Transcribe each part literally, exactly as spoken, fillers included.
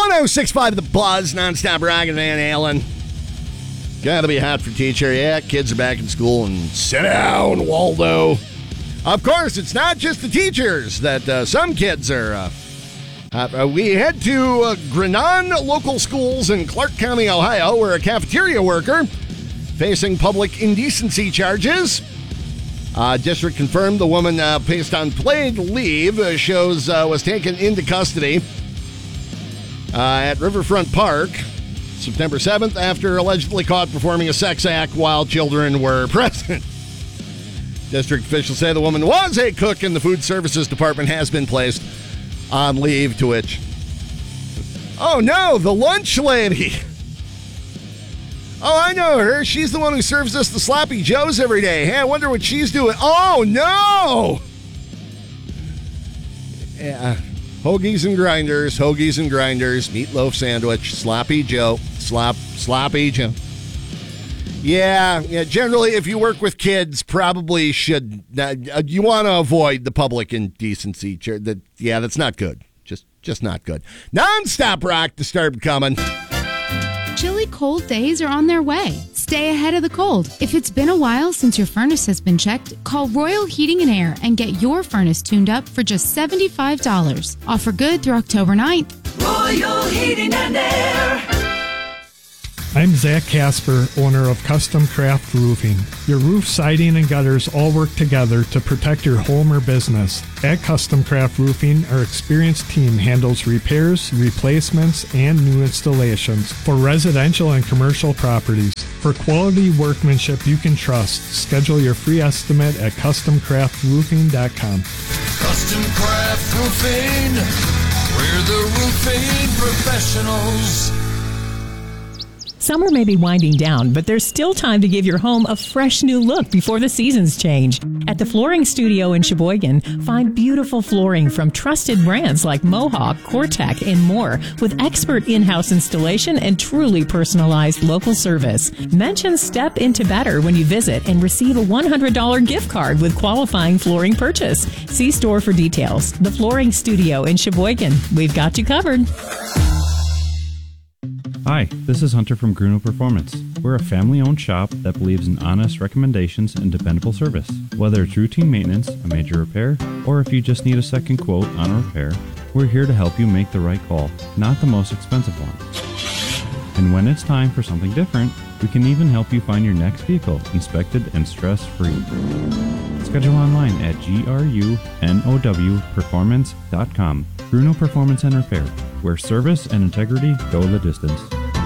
one oh six point five The Buzz, nonstop rockin' Van Halen. Gotta be hot for teacher. Yeah, kids are back in school, and sit down, Waldo. Of course, it's not just the teachers that uh, some kids are uh, hot. Uh, we head to uh, Grenon Local Schools in Clark County, Ohio, where a cafeteria worker facing public indecency charges. Uh, district confirmed the woman uh, placed on paid leave uh, shows uh, was taken into custody uh, at Riverfront Park September seventh after allegedly caught performing a sex act while children were present. District officials say the woman was a cook in the food services department, has been placed on leave, to which, oh no, the lunch lady. Oh, I know her. She's the one who serves us the Sloppy Joes every day. Hey, I wonder what she's doing. Oh, no! Yeah. Hoagies and grinders, hoagies and grinders, meatloaf sandwich, Sloppy Joe, slop, Sloppy Joe. Yeah, yeah. Generally, if you work with kids, probably should, uh, you want to avoid the public indecency. That, yeah, that's not good. Just, just not good. Non-stop rock, Disturbed coming. Chilly cold days are on their way. Stay ahead of the cold. If it's been a while since your furnace has been checked, call Royal Heating and Air and get your furnace tuned up for just seventy-five dollars. Offer good through October ninth. Royal Heating and Air. I'm Zach Casper, owner of Custom Craft Roofing. Your roof, siding, and gutters all work together to protect your home or business. At Custom Craft Roofing, our experienced team handles repairs, replacements, and new installations for residential and commercial properties. For quality workmanship you can trust, schedule your free estimate at custom craft roofing dot com. Custom Craft Roofing, we're the roofing professionals. Summer may be winding down, but there's still time to give your home a fresh new look before the seasons change. At the Flooring Studio in Sheboygan, find beautiful flooring from trusted brands like Mohawk, Cortec, and more, with expert in-house installation and truly personalized local service. Mention Step Into Better when you visit and receive a one hundred dollars gift card with qualifying flooring purchase. See store for details. The Flooring Studio in Sheboygan. We've got you covered. Hi, this is Hunter from Gruno Performance. We're a family-owned shop that believes in honest recommendations and dependable service. Whether it's routine maintenance, a major repair, or if you just need a second quote on a repair, we're here to help you make the right call, not the most expensive one. And when it's time for something different, we can even help you find your next vehicle inspected and stress-free. Schedule online at grunow performance dot com. Gruno Performance and Repair, where service and integrity go the distance.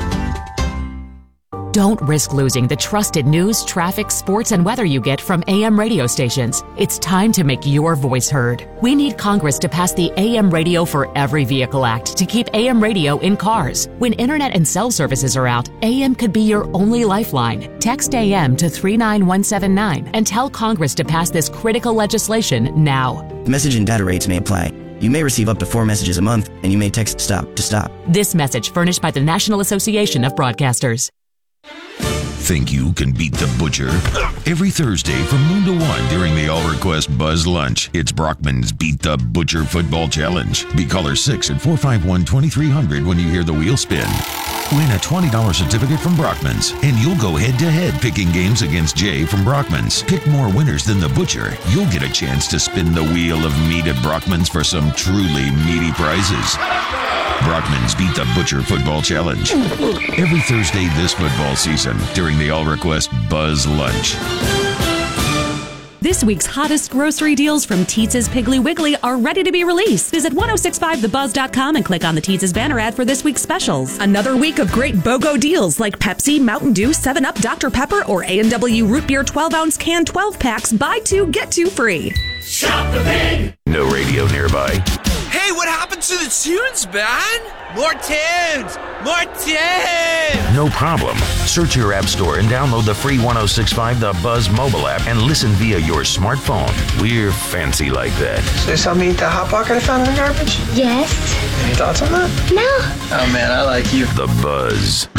Don't risk losing the trusted news, traffic, sports, and weather you get from A M radio stations. It's time to make your voice heard. We need Congress to pass the A M Radio for Every Vehicle Act to keep A M radio in cars. When internet and cell services are out, A M could be your only lifeline. Text A M to three nine one seven nine and tell Congress to pass this critical legislation now. Message and data rates may apply. You may receive up to four messages a month, and you may text STOP to stop. This message furnished by the National Association of Broadcasters. Think you can beat the butcher? Every Thursday from noon to one during the All Request Buzz Lunch, it's Brockman's Beat the Butcher Football Challenge. Be caller six at four five one, two three zero zero when you hear the wheel spin. Win a twenty dollars certificate from Brockman's, and you'll go head-to-head picking games against Jay from Brockman's. Pick more winners than the butcher. You'll get a chance to spin the wheel of meat at Brockman's for some truly meaty prizes. Brockman's Beat the Butcher Football Challenge. Every Thursday this football season during the All Request Buzz Lunch. This week's hottest grocery deals from Teetz's Piggly Wiggly are ready to be released. Visit ten sixty-five the buzz dot com and click on the Teetz's banner ad for this week's specials. Another week of great BOGO deals like Pepsi, Mountain Dew, seven up, Doctor Pepper, or A and W Root Beer twelve ounce can twelve packs. Buy two, get two free. Shop the pig! No radio nearby. Hey, what happened to the tunes, man? More tunes! More tunes! No problem. Search your app store and download the free ten sixty-five The Buzz mobile app and listen via your smartphone. We're fancy like that. So you saw me eat that Hot Pocket I found in the garbage? Yes. Any thoughts on that? No. Oh man, I like you. The Buzz.